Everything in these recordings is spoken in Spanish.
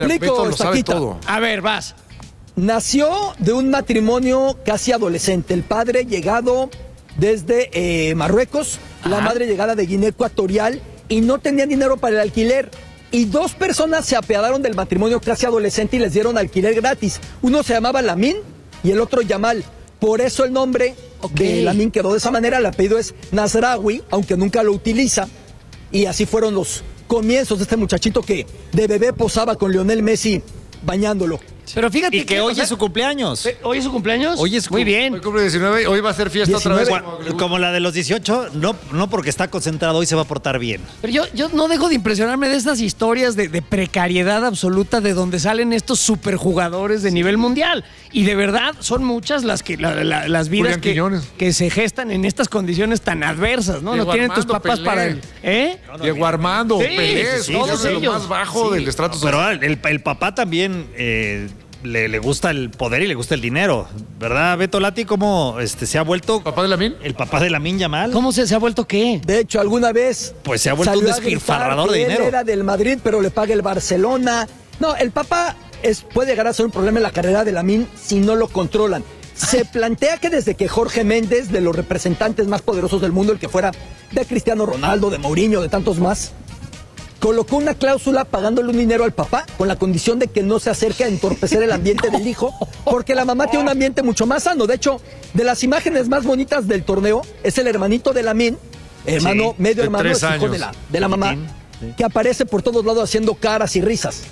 Beto lo sabe Estaquita. todo. A ver, vas. Nació de un matrimonio casi adolescente. El padre llegado desde Marruecos, la madre llegada de Guinea Ecuatorial, y no tenían dinero para el alquiler. Y dos personas se apiadaron del matrimonio casi adolescente y les dieron alquiler gratis. Uno se llamaba Lamin y el otro Yamal. Por eso el nombre de Lamin quedó de esa manera. El apellido es Nasraoui, aunque nunca lo utiliza. Y así fueron los comienzos de este muchachito que de bebé posaba con Lionel Messi bañándolo. Pero fíjate Y que hoy es su cumpleaños. ¿Hoy es su cumpleaños? Hoy es Muy bien. Hoy cumple 19 y hoy va a ser fiesta 19. otra vez. Como la de los 18, no porque está concentrado, hoy se va a portar bien. Pero yo no dejo de impresionarme de estas historias de precariedad absoluta de donde salen estos superjugadores de nivel mundial. Y de verdad son muchas las que las vidas Julián Quiñones. que se gestan en estas condiciones tan adversas, ¿no? Diego No tienen tus Armando papás Pelé. para el. ¿Eh? Diego Armando, Sí, Pelé, sí, todos sí, de lo ellos. más bajo del estrato social. Pero el papá también le gusta el poder y le gusta el dinero, ¿verdad, Beto Lati? ¿Cómo se ha vuelto ¿Papá de Lamine? el papá de Lamine Yamal? ¿Cómo se ha vuelto qué? De hecho, alguna vez Pues se ha vuelto salió un a gritar despilfarrador que de dinero. Él era del Madrid, pero le paga el Barcelona. No, el papá puede llegar a ser un problema en la carrera de Lamine si no lo controlan. Se plantea que desde que Jorge Méndez, de los representantes más poderosos del mundo, el que fuera de Cristiano Ronaldo, de Mourinho, de tantos más, colocó una cláusula pagándole un dinero al papá con la condición de que no se acerque a entorpecer el ambiente del hijo, porque la mamá tiene un ambiente mucho más sano. De hecho, de las imágenes más bonitas del torneo es el hermanito de Lamine, hermano, Sí, medio de hermano, 3 es hijo años. de la mamá, Sí. que aparece por todos lados haciendo caras y risas.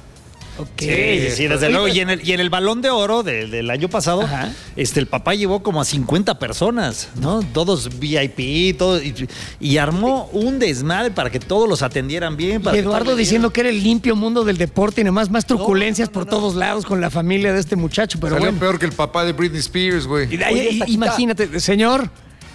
Sí, desde luego. Y en el Balón de Oro del año pasado, Ajá. el papá llevó como a 50 personas, ¿no? Todos VIP, todo, y armó un desmadre para que todos los atendieran bien. Para Y que Eduardo todos le diciendo que era el limpio mundo del deporte y nomás más truculencias por todos lados con la familia de este muchacho. Pero Salió bueno. peor que el papá de Britney Spears, güey. Oye, Estaquita. Imagínate, señor.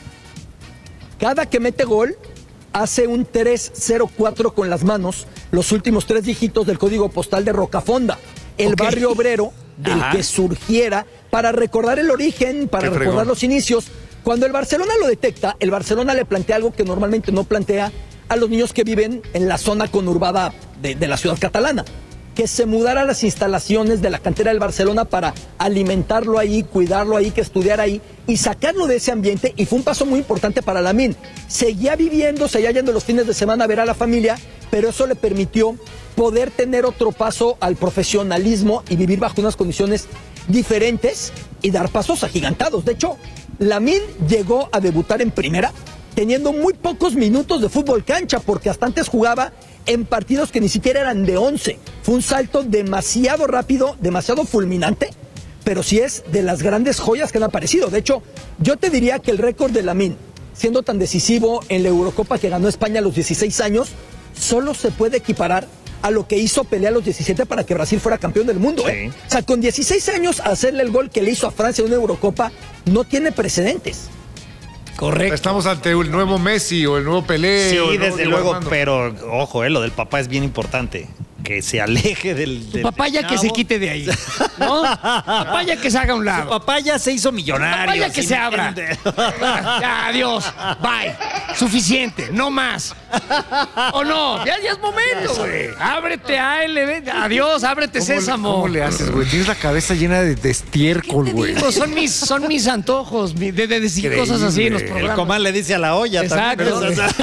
Cada que mete gol, hace un 304 con las manos, los últimos 3 dígitos del código postal de Rocafonda, el Ok. barrio obrero del Ajá. que surgiera, para recordar el origen, para Qué recordar fregón. los inicios. Cuando el Barcelona lo detecta, el Barcelona le plantea algo que normalmente no plantea a los niños que viven en la zona conurbada de la ciudad catalana, que se mudara a las instalaciones de la cantera del Barcelona para alimentarlo ahí, cuidarlo ahí, que estudiara ahí y sacarlo de ese ambiente. Y fue un paso muy importante para Lamine. Seguía viviendo, seguía yendo los fines de semana a ver a la familia, pero eso le permitió poder tener otro paso al profesionalismo y vivir bajo unas condiciones diferentes y dar pasos agigantados. De hecho, Lamine llegó a debutar en primera teniendo muy pocos minutos de fútbol cancha, porque hasta antes jugaba en partidos que ni siquiera eran de 11. Fue un salto demasiado rápido, demasiado fulminante, pero sí es de las grandes joyas que han aparecido. De hecho, yo te diría que el récord de Lamine, siendo tan decisivo en la Eurocopa que ganó España a los 16 años, solo se puede equiparar a lo que hizo Pelé a los 17 para que Brasil fuera campeón del mundo. Sí. O sea, con 16 años hacerle el gol que le hizo a Francia en una Eurocopa no tiene precedentes. Correcto. Estamos ante el nuevo Messi o el nuevo Pelé. Sí, o el nuevo desde Diego luego, Armando. pero ojo, lo del papá es bien importante. Que se aleje del Papaya que se chavo. quite de ahí. ¿No? Papaya que se haga a un Su lado. papá ya se hizo millonario. Papaya que ¿sí se me abra. entiende? Ya, adiós. Bye. Suficiente. No más. ¿O no? Ya es momento, güey. Ábrete ALB. Adiós. Ábrete Sésamo. ¿Cómo le haces, güey? Tienes la cabeza llena de estiércol, güey. Digo, son mis antojos de decir cosas así en los Increíble. El programas. comal le dice a la olla Exacto, también. güey.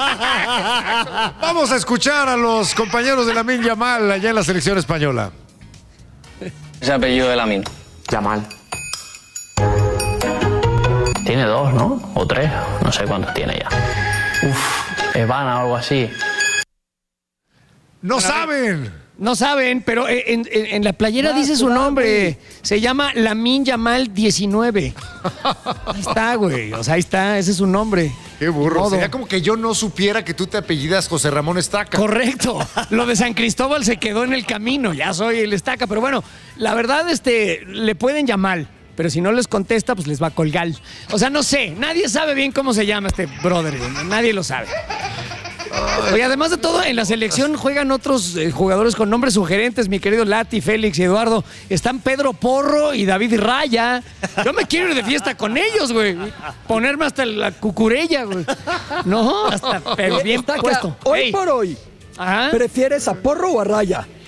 Vamos a escuchar a los compañeros de Lamine Yamal allá en la selección española. Ese apellido de Lamine. Yamal. Tiene 2, ¿no? O 3, no sé cuántos tiene ya. Evana o algo así. ¡No saben! No saben, pero en la playera dice su nombre. Se llama Lamine Yamal 19. Ahí está, güey. O sea, ahí está. Ese es su nombre. ¡Qué burro! Modo. Sería como que yo no supiera que tú te apellidas José Ramón Estaca. Correcto. Lo de San Cristóbal se quedó en el camino. Ya soy el Estaca. Pero bueno, la verdad, le pueden llamar. Pero si no les contesta, pues les va a colgar. O sea, no sé. Nadie sabe bien cómo se llama este brother. Güey. Nadie lo sabe. Oye, además de todo, en la selección juegan otros jugadores con nombres sugerentes, mi querido Lati, Félix y Eduardo. Están Pedro Porro y David Raya. Yo me quiero ir de fiesta con ellos, güey. Ponerme hasta la cucurella, güey. No, hasta, pero bien Estaca, puesto. hoy Ey. por hoy, Ajá. ¿prefieres a Porro o a Raya?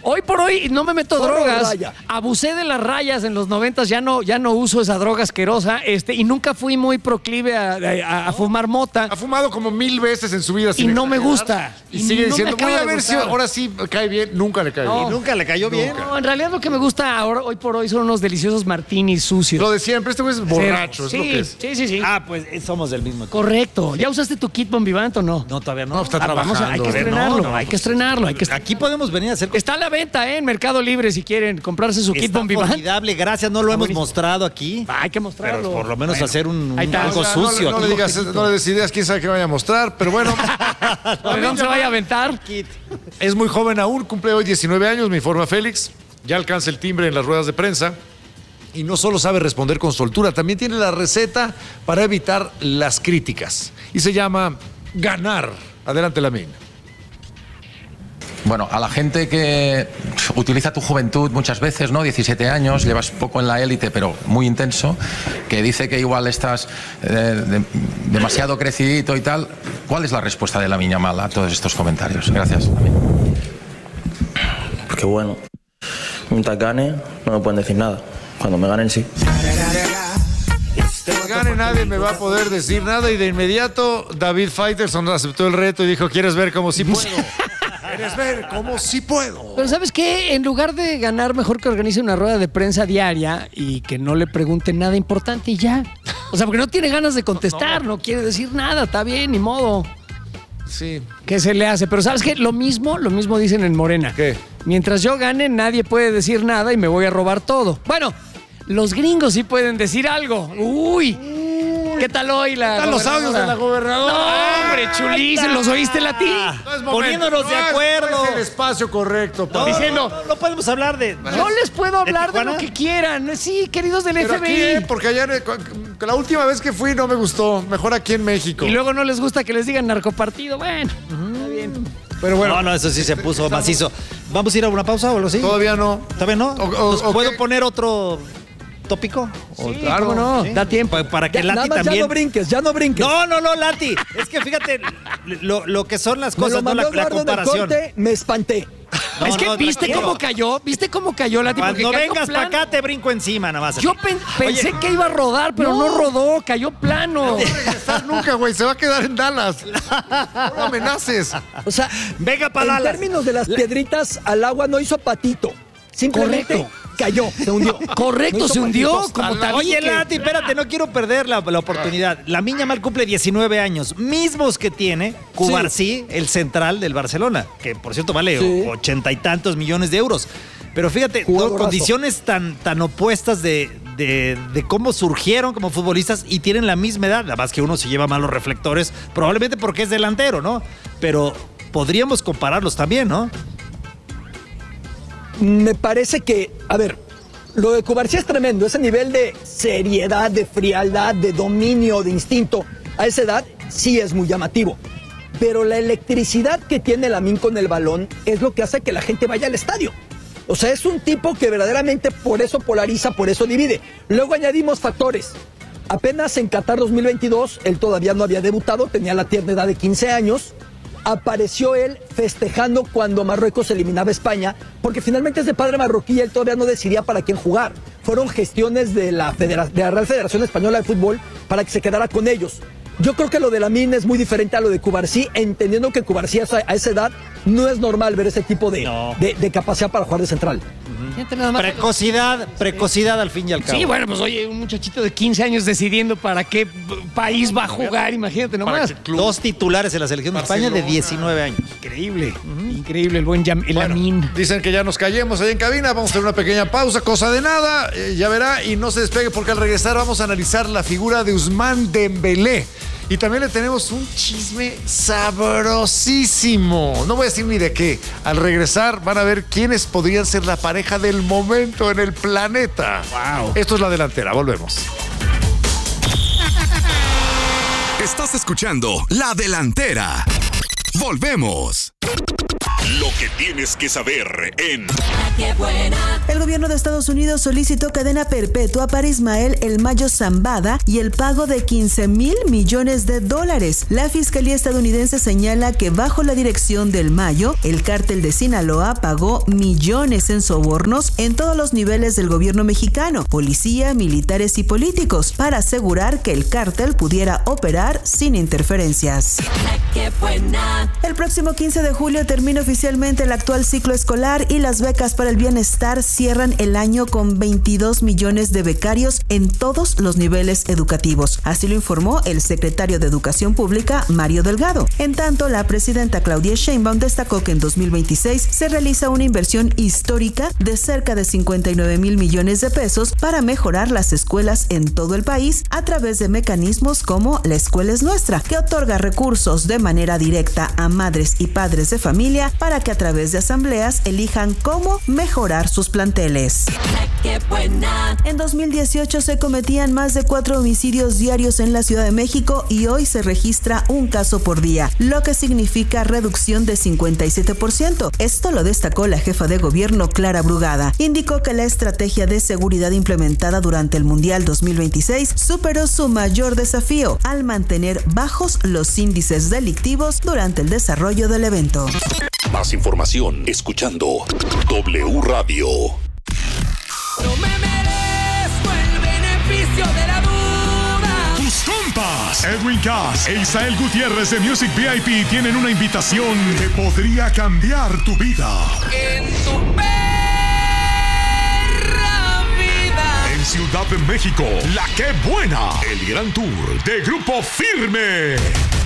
Hoy por hoy no me meto Porro drogas. raya. Abusé de las rayas en los 90s, ya no uso esa droga asquerosa, y nunca fui muy proclive a fumar mota. Ha fumado como 1000 veces en su vida. Y no me gusta. Y sigue no me diciendo, acaba voy a de ver si gustar. ahora sí me cae bien. Nunca le cae No. bien. ¿Y nunca le cayó bien? No, en realidad lo que me gusta ahora, hoy por hoy, son unos deliciosos martinis sucios. Lo de siempre, este güey es borracho, Sí, es lo que es. sí. Ah, pues somos del mismo equipo. Correcto. ¿Ya usaste tu kit Bombivant o no? No, todavía no. No, está Vamos trabajando. hay que estrenarlo, hay que estrenarlo. Aquí podemos venir a hacer Está a la venta, en Mercado Libre, si quieren comprarse su kit Está Bombivant. formidable, gracias, no lo hemos buenísimo. mostrado aquí. Hay que mostrarlo. Pero por lo menos hacer ahí está. algo O sea, sucio. No le digas, no le des ideas, quién sabe qué vaya a mostrar, pero bueno. ¿De dónde se vaya a aventar? Es muy joven aún, cumple hoy 19 años, me informa Félix. Ya alcanza el timbre en las ruedas de prensa. Y no solo sabe responder con soltura, también tiene la receta para evitar las críticas. Y se llama ganar. Adelante, Lamine. Bueno, a la gente que utiliza tu juventud muchas veces, ¿no? 17 años, llevas poco en la élite, pero muy intenso, que dice que igual estás demasiado crecidito y tal. ¿Cuál es la respuesta de Lamine Yamal a todos estos comentarios? Gracias, Lamine. Porque bueno, mientras gane, no me pueden decir nada. Cuando me ganen, sí. Que gane nadie me va a poder decir nada. Y de inmediato, David Faitelson aceptó el reto y dijo, ¿quieres ver cómo sí puedo? ¿Quieres ver cómo sí puedo? Pero ¿sabes qué? En lugar de ganar, mejor que organice una rueda de prensa diaria y que no le pregunten nada importante y ya. O sea, porque no tiene ganas de contestar, no quiere decir nada, está bien, ni modo. Sí. ¿Qué se le hace? Pero ¿sabes qué? Lo mismo dicen en Morena. ¿Qué? Mientras yo gane, nadie puede decir nada y me voy a robar todo. Bueno, los gringos sí pueden decir algo. Uy. ¿Qué tal hoy la Están los audios de la gobernadora. No, hombre, chulísimo. ¿Los oíste, Lati? No es momento, Poniéndonos de acuerdo. No es el espacio correcto. No, Diciendo- no podemos hablar de... No les puedo hablar de Tijuana? lo que quieran. Sí, queridos del ¿Pero FBI. aquí? Porque allá, la última vez que fui no me gustó. Mejor aquí en México. Y luego no les gusta que les digan narcopartido. Bueno, está bien. Pero bueno, No, eso sí se puso macizo. ¿Vamos a ir a una pausa o algo así? todavía no. ¿Todavía no? O ¿Puedo qué? poner otro tópico? Sí, claro, no, Sí. da tiempo. Para que Ya, Lati nada más también... ya no brinques. No, Lati. Es que fíjate lo que son las Me lo cosas, no mandó la Eduardo en el comparación. corte, me espanté. No, es que no, viste tranquilo. cómo cayó, Lati. Porque Cuando cayó vengas para plano. acá te brinco encima nada más. Yo pensé que iba a rodar, pero no rodó, cayó plano. No va a regresar nunca, güey. Se va a quedar en Dallas. No lo amenaces. O sea, Venga para en Dallas. términos de las piedritas al agua no hizo patito. Simplemente Correcto. cayó, se hundió. Correcto, No hizo se hundió patitos. como tabique. Oye, Lati, espérate, no quiero perder la oportunidad. Lamine Yamal cumple 19 años, mismos que tiene Cubarsí, el central del Barcelona, que por cierto vale Sí. 80 y tantos millones de euros. Pero fíjate, Jugadorazo. condiciones tan opuestas de cómo surgieron como futbolistas y tienen la misma edad. Nada más que uno se lleva mal los reflectores, probablemente porque es delantero, ¿no? Pero podríamos compararlos también, ¿no? Me parece que, a ver, lo de Cubarsí es tremendo. Ese nivel de seriedad, de frialdad, de dominio, de instinto, a esa edad sí es muy llamativo. Pero la electricidad que tiene Lamine con el balón es lo que hace que la gente vaya al estadio. O sea, es un tipo que verdaderamente por eso polariza, por eso divide. Luego añadimos factores. Apenas en Qatar 2022, él todavía no había debutado, tenía la tierna edad de 15 años. Apareció él festejando cuando Marruecos eliminaba a España, porque finalmente es de padre marroquí y él todavía no decidía para quién jugar. Fueron gestiones de la Real Federación Española de Fútbol para que se quedara con ellos. Yo creo que lo de Lamine es muy diferente a lo de Cubarsí, entendiendo que Cubarsí a esa edad no es normal ver ese tipo de capacidad para jugar de central. Fíjate nada más. Precocidad al fin y al cabo. Sí, bueno, pues oye, un muchachito de 15 años decidiendo para qué país va a jugar, imagínate nomás. Dos titulares en la selección de España de 19 años. Increíble, increíble el buen Lamine. Dicen que ya nos callemos ahí en cabina. Vamos a hacer una pequeña pausa, cosa de nada. Ya verá, y no se despegue porque al regresar vamos a analizar la figura de Ousmane Dembélé. Y también le tenemos un chisme sabrosísimo. No voy a decir ni de qué. Al regresar van a ver quiénes podrían ser la pareja del momento en el planeta. Wow. Esto es La Delantera. Volvemos. Estás escuchando La Delantera. Volvemos. Lo que tienes que saber en ¡Qué buena! El gobierno de Estados Unidos solicitó cadena perpetua para Ismael El Mayo Zambada y el pago de $15,000 millones. La Fiscalía estadounidense señala que bajo la dirección del Mayo, el cártel de Sinaloa pagó millones en sobornos en todos los niveles del gobierno mexicano, policía, militares y políticos, para asegurar que el cártel pudiera operar sin interferencias. El próximo 15 de julio termina oficialmente el actual ciclo escolar y las becas para el bienestar cierran el año con 22 millones de becarios en todos los niveles educativos. Así lo informó el secretario de Educación Pública, Mario Delgado. En tanto, la presidenta Claudia Sheinbaum destacó que en 2026 se realiza una inversión histórica de cerca de 59,000 millones de pesos para mejorar las escuelas en todo el país a través de mecanismos como La Escuela es Nuestra, que otorga recursos de manera directa a madres y padres de familia para que a través de asambleas elijan cómo mejorar sus planteles. En 2018 se cometían más de 4 homicidios diarios en la Ciudad de México y hoy se registra un caso por día, lo que significa reducción de 57%. Esto lo destacó la jefa de gobierno, Clara Brugada. Indicó que la estrategia de seguridad implementada durante el Mundial 2026 superó su mayor desafío al mantener bajos los índices delictivos durante el desarrollo del evento. Más información escuchando W Radio. No me merezco el beneficio de la duda. Tus compas, Edwin Cass e Isael Gutiérrez de Music VIP tienen una invitación que podría cambiar tu vida. En tu perra vida. En Ciudad de México, La Qué Buena, el gran tour de Grupo Firme.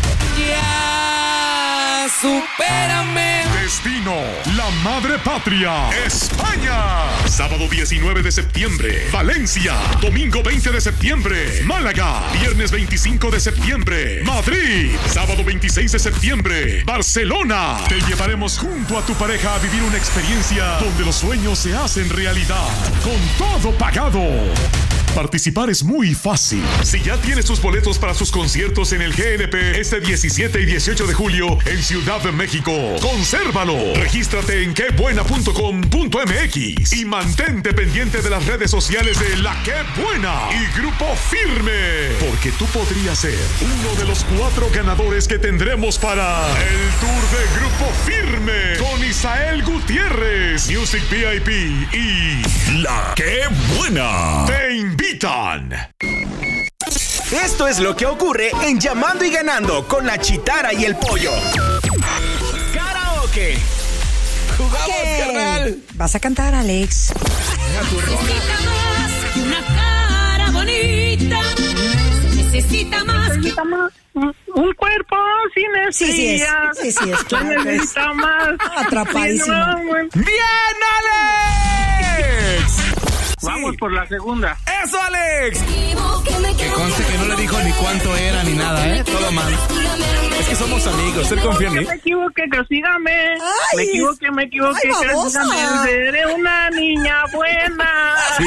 Ya, supérame. Destino, la madre patria, España. Sábado 19 de septiembre, Valencia. Domingo 20 de septiembre, Málaga. Viernes 25 de septiembre, Madrid. Sábado 26 de septiembre, Barcelona. Te llevaremos junto a tu pareja a vivir una experiencia donde los sueños se hacen realidad. Con todo pagado. Participar es muy fácil. Si ya tienes tus boletos para sus conciertos en el GNP este 17 y 18 de julio en Ciudad de México, consérvalo. Regístrate en quebuena.com.mx y mantente pendiente de las redes sociales de La Qué Buena y Grupo Firme, porque tú podrías ser uno de los 4 ganadores que tendremos para el tour de Grupo Firme con Isael Gutiérrez, Music VIP y La Qué Buena. Te invitan. Esto es lo que ocurre en Llamando y Ganando con la Chitara y el Pollo. Karaoke. Jugamos, carnal. Vas a cantar, Alex. Necesita más que una cara bonita. Necesita más. Necesita más. Un cuerpo sin estrellas. Sí, es. Claro, necesita más. Atrapadísimo. ¡Bien, Alex! Vamos por la segunda. ¡Eso, Alex! Que conste que no le dijo ni cuánto era ni nada, ¿eh? Todo mal. Es que somos amigos, él confía en mí. Me equivoqué, castígame. Ay, Me equivoqué, castígame. Seré una niña buena. Sí.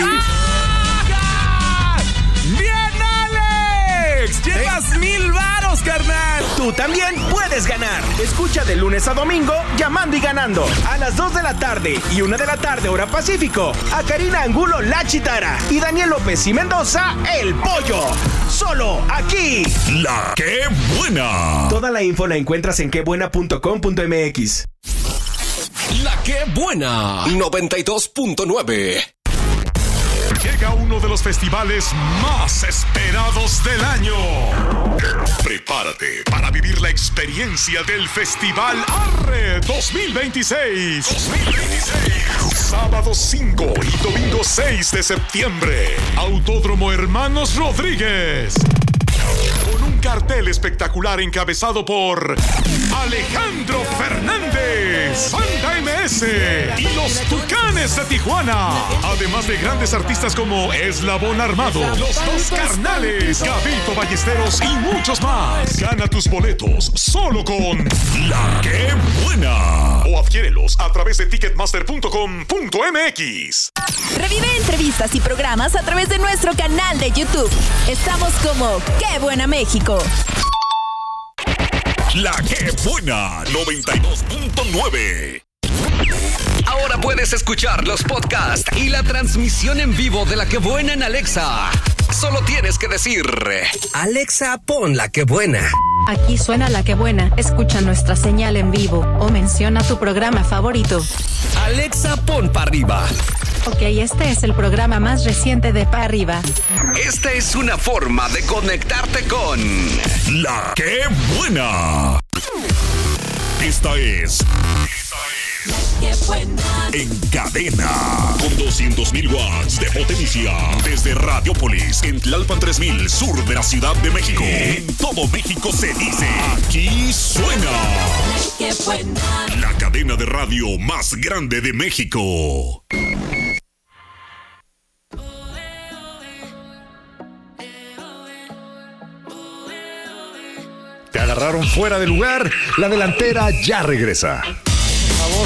¡Bien, Alex! ¡Llevas 1,000 varos, carnal! Tú también puedes ganar. Escucha de lunes a domingo Llamando y Ganando a las 2 de la tarde y 1 de la tarde hora Pacífico a Karina Angulo, La Chitara, y Daniel López y Mendoza, El Pollo. Solo aquí, La Qué Buena. Toda la info la encuentras en quebuena.com.mx. La Qué Buena 92.9. Llega uno de los festivales más esperados del año. Prepárate para vivir la experiencia del Festival Arre 2026. Sábado 5 y domingo 6 de septiembre. Autódromo Hermanos Rodríguez. Con un cartel espectacular encabezado por Alejandro Fernández, Banda MS y los Tucanes de Tijuana. Además de grandes artistas como Eslabón Armado, Los Dos Carnales, Gabito Ballesteros y muchos más. Gana tus boletos solo con La Qué Buena. O adquiérelos a través de ticketmaster.com.mx. Revive entrevistas y programas a través de nuestro canal de YouTube. Estamos como ¡Qué Buena México! La Qué Buena 92.9. Ahora puedes escuchar los podcasts y la transmisión en vivo de La Que Buena en Alexa. Solo tienes que decir: Alexa, pon La Que Buena. Aquí suena La Que Buena. Escucha nuestra señal en vivo o menciona tu programa favorito. Alexa, pon Pa' Arriba. Ok, este es el programa más reciente de Pa' Arriba. Esta es una forma de conectarte con La Que Buena. Esta es En Cadena, con 200.000 watts de potencia, desde Radiopolis, en Tlalpan 3000, sur de la Ciudad de México. En todo México se dice, aquí suena la cadena de radio más grande de México. Te agarraron fuera de lugar. La delantera ya regresa. Por favor.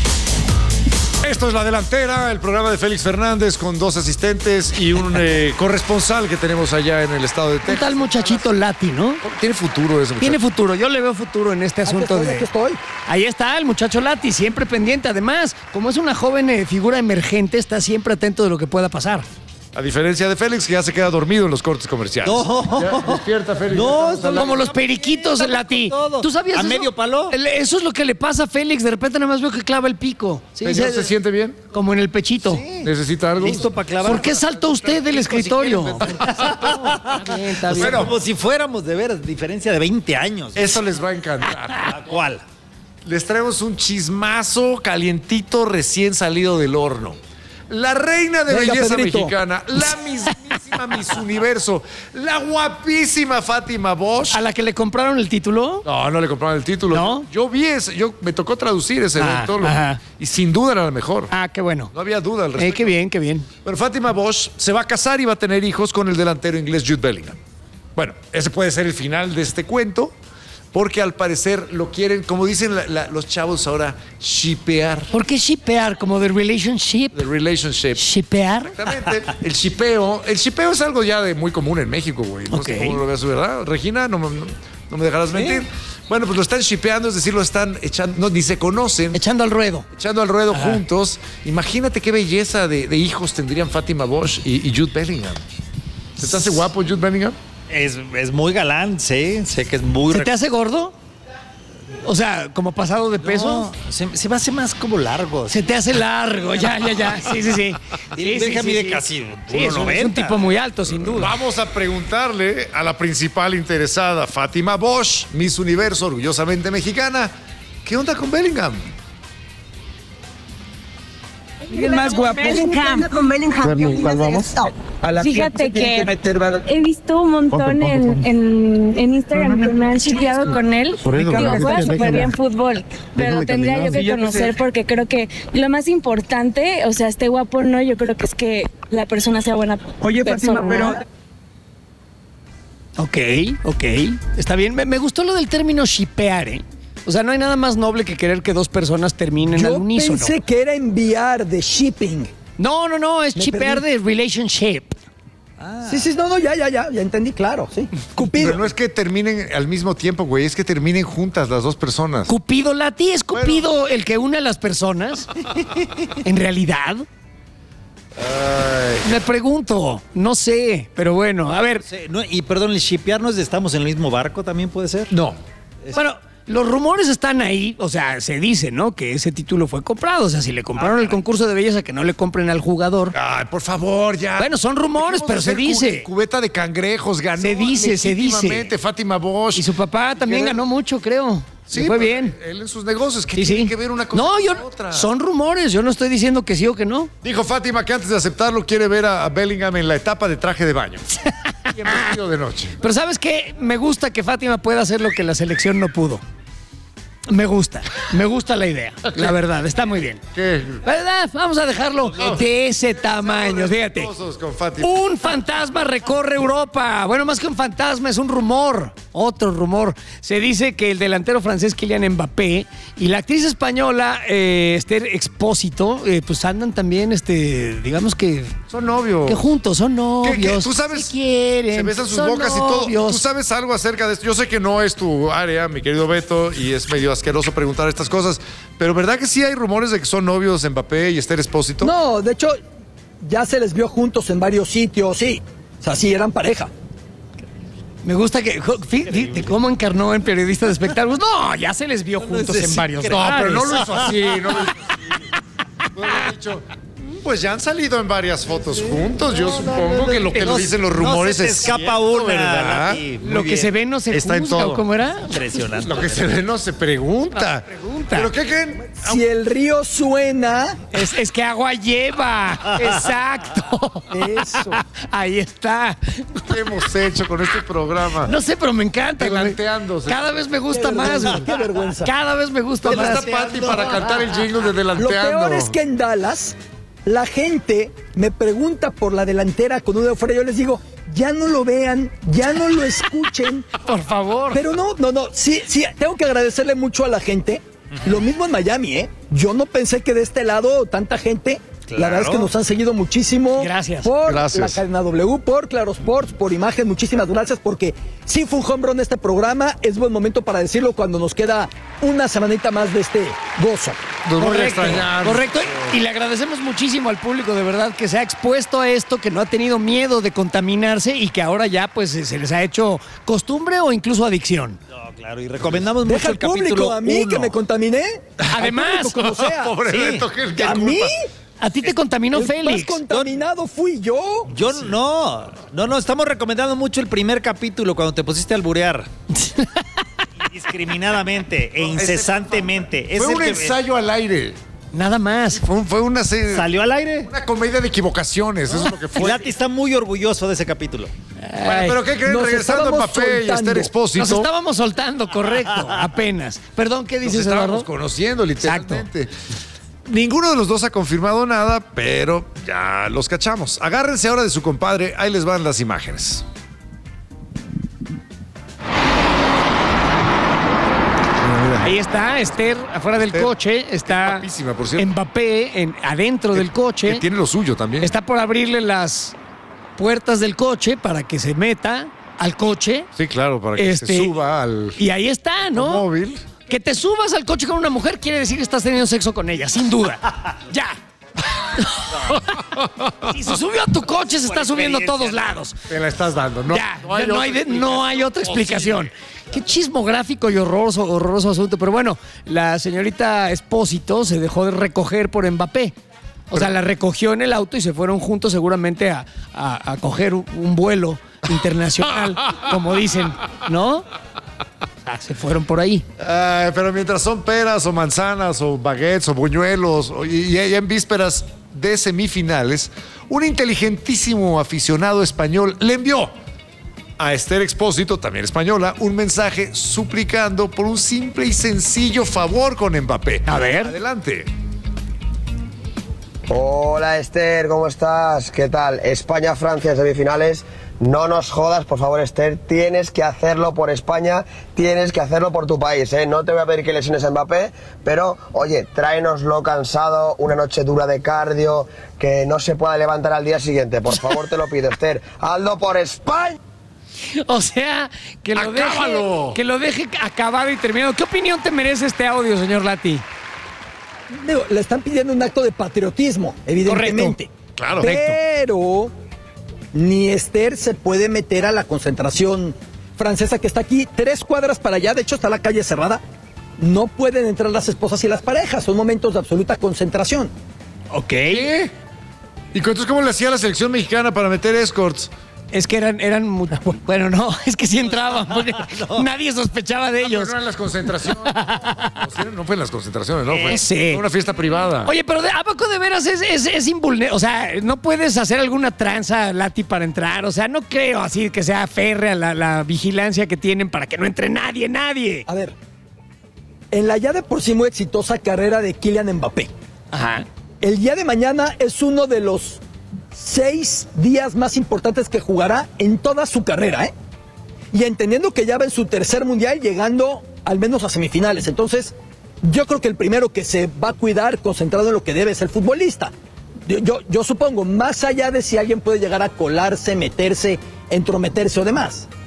Esto es La Delantera, el programa de Félix Fernández con 2 asistentes y un corresponsal que tenemos allá en el estado de Texas. Un tal muchachito Lati, ¿no? Tiene futuro ese muchacho. Tiene futuro, yo le veo futuro en este asunto Aquí estoy. Ahí está el muchacho Lati, siempre pendiente. Además, como es una joven figura emergente, está siempre atento de lo que pueda pasar. A diferencia de Félix, que ya se queda dormido en los cortes comerciales. No. Ya, despierta, Félix. No, como los periquitos, Lati. ¿Tú sabías ¿A eso? medio palo? Eso es lo que le pasa a Félix. De repente nada más veo que clava el pico. Sí, ¿Se siente bien? Como en el pechito. Sí. ¿Necesita algo? Listo para clavar. ¿Por qué salta usted del escritorio? Está bien. Bueno, como si fuéramos de veras, diferencia de 20 años. Eso les va a encantar. ¿A cuál? Les traemos un chismazo calientito recién salido del horno. La reina de Venga, belleza Pedrito. mexicana, la mismísima Miss Universo, la guapísima Fátima Bosch. ¿A la que le compraron el título? No le compraron el título. ¿No? Yo vi ese, me tocó traducir ese evento. ajá. Y sin duda era la mejor. Ah, qué bueno. No había duda al respecto. Qué bien, qué bien. Pero Fátima Bosch se va a casar y va a tener hijos con el delantero inglés Jude Bellingham. Bueno, ese puede ser el final de este cuento, porque al parecer lo quieren, como dicen los chavos ahora, shippear. ¿Por qué shippear? ¿Como de relationship? The relationship. ¿Shippear? Exactamente. El shippeo. El shippeo es algo ya de muy común en México, güey. No sé Ok. cómo lo veas, ¿verdad? Regina, no me dejarás mentir. Bueno, pues lo están shippeando, es decir, lo están echando, no, ni se conocen. Echando al ruedo. Echando al ruedo juntos. Imagínate qué belleza de hijos tendrían Fátima Bosch y Jude Bellingham. ¿Se te hace guapo Jude Bellingham? Es muy galán, sé que es muy... ¿Se te hace gordo? O sea, como pasado de peso. No, se me hace más como largo. Se te hace largo, ya. Sí. Bellingham mide casi es un 1.90. tipo muy alto, sin duda. Vamos a preguntarle a la principal interesada, Fátima Bosch, Miss Universo, orgullosamente mexicana, ¿qué onda con Bellingham? ¿Quién más guapo? Bellingham. Con Bellingham. ¿Cuál vamos? Fíjate que he visto un montón en Instagram que me han shipeado con él. Por eso, Digo, juega déjame. súper bien fútbol, pero Déjame tendría yo caminar. que conocer porque creo que lo más importante, o sea, esté guapo o no, yo creo que es que la persona sea buena Oye, persona. Fátima, pero Ok. Está bien. Me gustó lo del término shippear, ¿eh? O sea, no hay nada más noble que querer que dos personas terminen Yo al unísono. pensé que era enviar de shipping. No, es Me shippear perdí. de relationship. Sí, no, ya entendí, claro, sí. Cupido. Pero no es que terminen al mismo tiempo, güey, es que terminen juntas las dos personas. Cupido, Lati, ¿es Cupido el que une a las personas? ¿En realidad? Me pregunto, no sé, pero bueno, a ver. Sí, no, y perdón, el shipear no es de estamos en el mismo barco, también puede ser. No. Bueno, los rumores están ahí, o sea, se dice, ¿no? Que ese título fue comprado. O sea, si le compraron el concurso de belleza, que no le compren al jugador. Ay, por favor, ya. Bueno, son rumores, Dejemos pero de se ser dice. Cubeta de cangrejos, ganó. Se dice. legítimamente Fátima Bosch. Y su papá también ganó mucho, creo. Sí, Le fue pero bien. Él en sus negocios, ¿qué Sí, tiene sí. que ver una cosa No, con yo, la otra? son rumores, yo no estoy diciendo que sí o que no. Dijo Fátima que antes de aceptarlo quiere ver a Bellingham en la etapa de traje de baño. Y en vestido de noche. Pero ¿sabes qué? Me gusta que Fátima pueda hacer lo que la selección no pudo. Me gusta la idea, la verdad, está muy bien. ¿Qué? ¿Verdad? Vamos a dejarlo de ese tamaño, fíjate. Con Fátima. Un fantasma recorre Europa. Bueno, más que un fantasma, es un rumor. Otro rumor. Se dice que el delantero francés Kylian Mbappé y la actriz española Esther Expósito, pues andan también, digamos que... Son novios. Que juntos, son novios. ¿Qué? ¿Tú sabes? Se quieren. Se besan sus son bocas y todo. novios. ¿Tú sabes algo acerca de esto? Yo sé que no es tu área, mi querido Beto, y es medio medio asqueroso preguntar estas cosas. Pero ¿verdad que sí hay rumores de que son novios Mbappé y Esther Expósito? No, de hecho, ya se les vio juntos en varios sitios, sí. O sea, sí, eran pareja. Me gusta que, fíjate cómo encarnó en Periodista de Espectáculos. No, ya se les vio juntos en varios No, lugares. pero no lo hizo así, no lo hizo así. Puede haber dicho, pues ya han salido en varias fotos juntos. Yo supongo que lo que nos dicen los rumores no se te es escapa cierto, una, ¿verdad? Lati. Muy Lo que bien. se ve no se Está en juzga, todo. ¿o cómo era? Impresionante. Lo que se ve no se pregunta. ¿Pero qué creen? Si el río suena... Es que agua lleva. Exacto. Eso. Ahí está. ¿Qué hemos hecho con este programa? No sé, pero me encanta. güey. Delanteándose. Cada vez me gusta Qué más. vergüenza, güey. qué vergüenza. Cada vez me gusta ¿Dónde más. está Pati para cantar el jingle de Lo Delanteando? peor es que en Dallas la gente me pregunta por la delantera con una euforia. Yo les digo, ya no lo vean, ya no lo escuchen. Por favor. Pero no. Sí, tengo que agradecerle mucho a la gente. Lo mismo en Miami, ¿eh? Yo no pensé que de este lado tanta gente. La verdad es que nos han seguido muchísimo. Gracias. Por Gracias. la cadena W, por Claro Sports, por Imagen. Muchísimas gracias porque sí fue un home run este programa. Es buen momento para decirlo cuando nos queda una semanita más de este gozo. Nos voy a extrañar. Correcto. Y le agradecemos muchísimo al público, de verdad, que se ha expuesto a esto, que no ha tenido miedo de contaminarse y que ahora ya pues se les ha hecho costumbre o incluso adicción. No, claro, y recomendamos Deja mucho al el capítulo público, a mí 1. que me contaminé. Además, Al público, como sea. Pobre Sí. Beto, ¿qué ¿A culpa? mí? a ti te contaminó El más Félix. contaminado fui yo. Yo no, estamos recomendando mucho el primer capítulo cuando te pusiste a alburear. Indiscriminadamente e incesantemente. Es Fue el un que- ensayo al aire. Nada más. Fue una serie. ¿Salió al aire? Una comedia de equivocaciones, eso es lo que fue. Lati está muy orgulloso de ese capítulo. Bueno, pero ¿qué creen? Nos Regresando a estábamos Mbappé y soltando. Esther Expósito. Nos estábamos soltando, correcto, apenas. Perdón, ¿qué Nos dices, estábamos Eduardo? conociendo, literalmente. Ninguno de los dos ha confirmado nada, pero ya los cachamos. Agárrense ahora de su compadre, ahí les van las imágenes. Ahí está Esther afuera del Esther, coche, está guapísima, por cierto. Mbappé adentro del coche. Que tiene lo suyo también. Está por abrirle las puertas del coche para que se meta al coche. Sí, claro, para que se suba al Y ahí está, ¿no? móvil. Que te subas al coche con una mujer quiere decir que estás teniendo sexo con ella, sin duda. Ya. Si se subió a tu coche, se está subiendo a todos lados. Te la estás dando, ¿no? Ya, no hay otra explicación. Qué chismográfico y horroroso asunto. Pero bueno, la señorita Expósito se dejó de recoger por Mbappé. O sea, la recogió en el auto y se fueron juntos seguramente a coger un vuelo internacional, como dicen, ¿no? Se fueron por ahí. Pero mientras son peras o manzanas o baguettes o buñuelos y ya en vísperas de semifinales, un inteligentísimo aficionado español le envió a Esther Expósito, también española, un mensaje suplicando por un simple y sencillo favor con Mbappé. A ver. Adelante. Hola Esther, ¿cómo estás? ¿Qué tal? España-Francia en semifinales. No nos jodas, por favor, Esther. Tienes que hacerlo por España, tienes que hacerlo por tu país, ¿eh? No te voy a pedir que lesiones a Mbappé, pero, oye, tráenoslo cansado, una noche dura de cardio, que no se pueda levantar al día siguiente. Por favor, te lo pido, Esther. Hazlo por España. O sea, que lo deje acabado y terminado. ¿Qué opinión te merece este audio, señor Lati? Digo, le están pidiendo un acto de patriotismo, evidentemente. Correcto. Claro. Pero ni Esther se puede meter a la concentración francesa que está aquí 3 cuadras para allá. De hecho, está la calle cerrada. No pueden entrar las esposas y las parejas. Son momentos de absoluta concentración. Ok. ¿Qué? ¿Y entonces cómo le hacía la selección mexicana para meter escorts? Es que eran bueno, no, es que sí entraban, porque nadie sospechaba de ellos. No eran las concentraciones. No fue en las concentraciones, ¿no? Fue Sí. una fiesta privada. Oye, pero ¿a poco de veras es invulnerable? O sea, ¿no puedes hacer alguna tranza, Lati, para entrar? O sea, no creo así que sea férrea la vigilancia que tienen para que no entre nadie. A ver, en la ya de por sí muy exitosa carrera de Kylian Mbappé. Ajá. El día de mañana es uno de los 6 días más importantes que jugará en toda su carrera, ¿eh? Y entendiendo que ya va en su tercer mundial, llegando al menos a semifinales. Entonces, yo creo que el primero que se va a cuidar, concentrado en lo que debe, es el futbolista. Yo supongo, más allá de si alguien puede llegar a colarse, meterse, entrometerse o demás.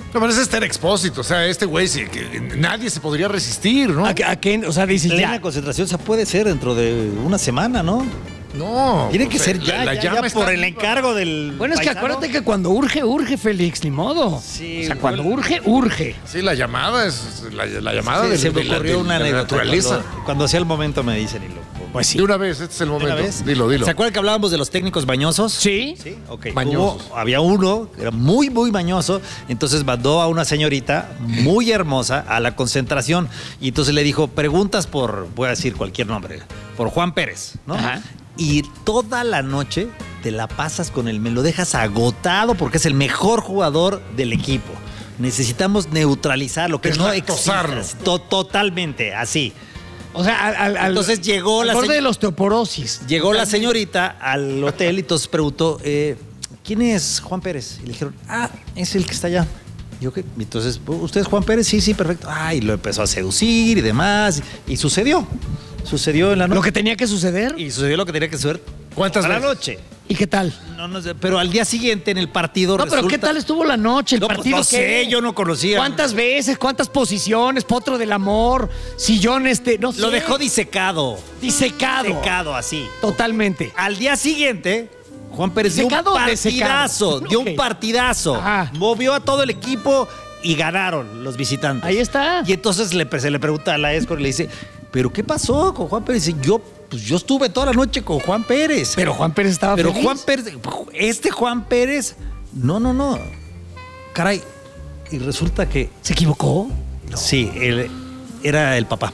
No, pero es Esther Expósito. O sea, este güey, nadie se podría resistir, ¿no? ¿A qué? O sea, dices Plena ya. concentración, o sea, puede ser dentro de una semana, ¿no? No. Tiene que ser ya, la ya llama está por el viva. encargo del Bueno, es que paisano. acuérdate que cuando urge, Félix, ni modo. Sí, o sea, cuando urge. Sí, la llamada es la llamada Sí, se me ocurrió una de la anécdota. naturaleza. Cuando hacía el momento me dicen y lo... Pues sí. De una vez, este es el momento. Dilo. ¿Se acuerdan que hablábamos de los técnicos bañosos? Sí. Sí, ok. Mañosos. Había uno que era muy, muy mañoso, entonces mandó a una señorita muy hermosa a la concentración y entonces le dijo, preguntas por, voy a decir cualquier nombre, por Juan Pérez, ¿no? Ajá. Y toda la noche te la pasas con él, me lo dejas agotado porque es el mejor jugador del equipo. Necesitamos neutralizarlo, que no exista. Totalmente, así. O sea, Entonces llegó al la borde de la osteoporosis. Llegó la señorita al hotel y entonces preguntó, ¿quién es Juan Pérez? Y le dijeron, es el que está allá. Y yo, ¿qué? Entonces, ¿usted es Juan Pérez? Sí, perfecto. Y lo empezó a seducir y demás. Y sucedió. Sucedió en la noche. Lo que tenía que suceder. Y sucedió lo que tenía que suceder. ¿Cuántas a la veces? noche. ¿Y qué tal? No sé, pero al día siguiente en el partido No, pero ¿qué tal estuvo la noche? ¿El No, pues, partido no qué? sé, yo no conocía. ¿Cuántas veces? ¿Cuántas posiciones? Potro del amor, sillón no sé. Lo dejó disecado. Disecado. Disecado, así. Totalmente. Al día siguiente, Juan Pérez dio un ¿Disecado o desecado? partidazo. Dio Ok. un partidazo. Ajá. Movió a todo el equipo y ganaron los visitantes. Ahí está. Y entonces se le pregunta a la Escor y le dice, ¿pero qué pasó con Juan Pérez? Y dice, yo estuve toda la noche con Juan Pérez. Pero Juan Pérez estaba Pero feliz. Juan Pérez, Juan Pérez, no. Caray, y resulta que... ¿Se equivocó? Sí, él era el papá.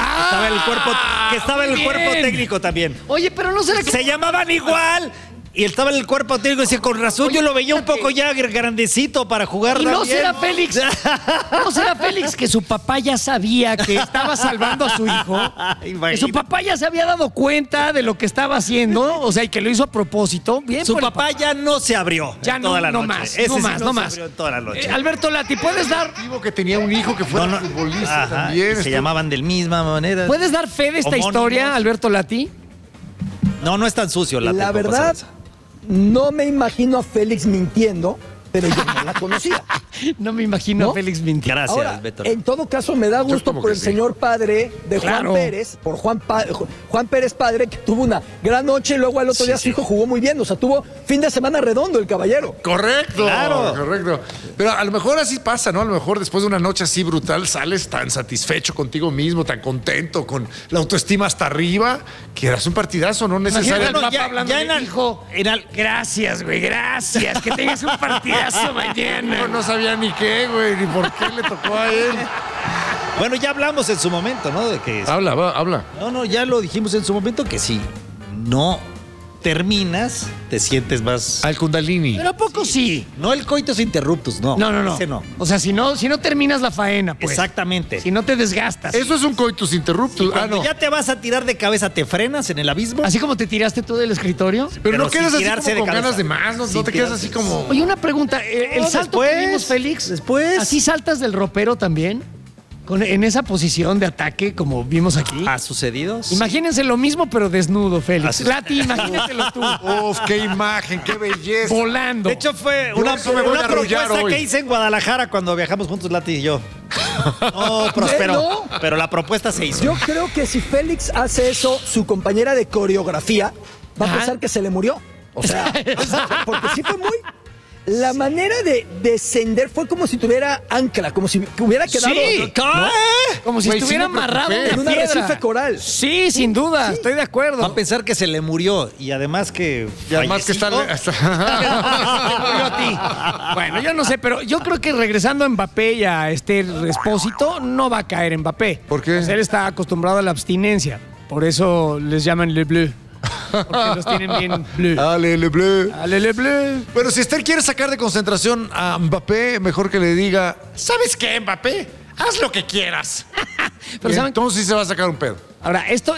Estaba en el cuerpo técnico también. Oye, pero no será que... Se llamaban igual. Y él estaba en el cuerpo técnico y decía, con razón, yo lo veía un poco ya grandecito para jugar. ¿Y no también. será Félix? ¿No será Félix que su papá ya sabía que estaba salvando a su hijo? Que su papá ya se había dado cuenta de lo que estaba haciendo, o sea, y que lo hizo a propósito. Bien, Su por el papá ya no se abrió Ya en toda la no noche. más, Ese no sí más, no se más. abrió en toda la noche. Alberto Lati, ¿puedes dar Que tenía un hijo que fuera futbolista Ajá, también. se llamaban de la misma manera. ¿Puedes dar fe de esta Homónimos. historia, Alberto Lati? No es tan sucio la La verdad, no me imagino a Félix mintiendo, pero yo no la conocía. No me imagino ¿No? a Félix mintiendo. Gracias, Ahora, Beto. en todo caso, me da gusto como por que el sí. señor padre de Claro. Juan Pérez, por Juan Pérez padre, que tuvo una gran noche y luego al otro día su hijo jugó muy bien. O sea, tuvo fin de semana redondo el caballero. Correcto, Claro. correcto. Pero a lo mejor así pasa, ¿no? A lo mejor después de una noche así brutal sales tan satisfecho contigo mismo, tan contento, con la autoestima hasta arriba, que eras un partidazo, no Imagínate al necesariamente. papá hablando de hijo. Gracias, güey, gracias. Que tengas un partidazo mañana. No sabía ni qué, güey, ni por qué le tocó a él. Bueno, ya hablamos en su momento, ¿no? De que Habla. No, ya lo dijimos en su momento que si no terminas, te sientes más. Al Kundalini. Pero ¿a poco sí? No el coitus interruptus, no. No. Ese no. O sea, si no terminas la faena, pues. Exactamente. Si no te desgastas. Eso es un coitus interruptus. Cuando no. ya te vas a tirar de cabeza, te frenas en el abismo. Así como te tiraste tú del escritorio. Pero no sin quedas así tirarse como de con ganas cabeza. de más, no Sin te quedas tirarse. así como. Oye, una pregunta. El No, salto después, que vimos, Félix. después. ¿Así saltas del ropero también? En esa posición de ataque, como vimos aquí. ¿Ha sucedido? Imagínense lo mismo, pero desnudo, Félix. Así- Lati, imagínatelo tú. Uf, qué imagen, qué belleza. Volando. De hecho, fue Yo una eso me voy a arrullar propuesta hoy. que hice en Guadalajara cuando viajamos juntos, Lati y yo. No prosperó, No. pero la propuesta se hizo. Yo creo que si Félix hace eso, su compañera de coreografía va a Ajá. pensar que se le murió. O sea, porque sí fue muy... La manera de descender fue como si tuviera ancla, como si hubiera quedado Sí. ¿no? Como si Güey, sí estuviera me amarrado preocupé. en en un una arrecife coral. Sí, sin duda, estoy de acuerdo. Va a pensar que se le murió y además que. Y además que está. fallecido. Te murió a ti. Bueno, yo no sé, pero yo creo que regresando a Mbappé y a Esther Expósito, no va a caer Mbappé. ¿Por qué? Pues él está acostumbrado a la abstinencia. Por eso les llaman Le Bleu. Porque los tienen bien bleu. Ale, le bleu. Ale, Le Bleu. Pero si Esther quiere sacar de concentración a Mbappé, mejor que le diga: ¿sabes qué, Mbappé? Haz lo que quieras. Pero Y ¿saben? entonces sí se va a sacar un pedo. Ahora, esto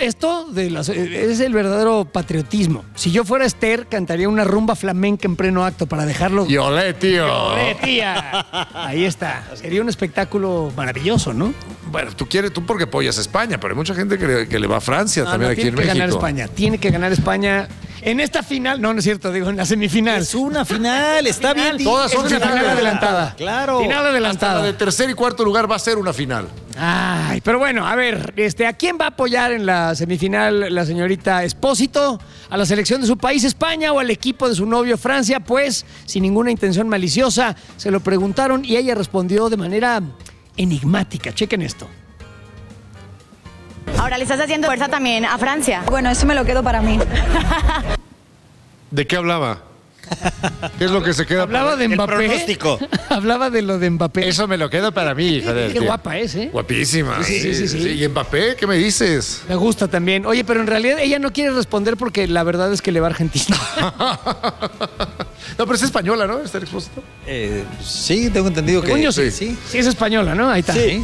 es el verdadero patriotismo. Si yo fuera Esther, cantaría una rumba flamenca en pleno acto para dejarlo. Y olé, tío. ¡Olé, tía! Ahí está. Sería un espectáculo maravilloso, ¿no? Bueno, tú porque apoyas a España, pero hay mucha gente que le va a Francia No, también no, aquí tiene en que México. ganar España. Tiene que ganar España. En esta final, no es cierto, digo, en la semifinal. Es una final, está bien. Todas son Es una final adelantada. Claro. Final adelantada. Hasta la de tercer y cuarto lugar va a ser una final. Ay, pero bueno, a ver, ¿a quién va a apoyar en la semifinal la señorita Espósito? ¿A la selección de su país, España, o al equipo de su novio, Francia? Pues, sin ninguna intención maliciosa, se lo preguntaron y ella respondió de manera enigmática. Chequen esto. Ahora le estás haciendo fuerza también a Francia. Bueno, eso me lo quedo para mí. ¿De qué hablaba? ¿Qué es lo que se queda? Hablaba de Mbappé. El pronóstico. Hablaba de lo de Mbappé. Eso me lo quedo para mí, hija de... Qué guapa es, ¿eh? Guapísima. Sí. ¿Y Mbappé? ¿Qué me dices? Me gusta también. Oye, pero en realidad ella no quiere responder porque la verdad es que le va a Argentina. No, pero es española, ¿no? ¿Está Expósito? Sí, tengo entendido que... Coño, sí. Sí, es española, ¿no? Ahí está. Sí.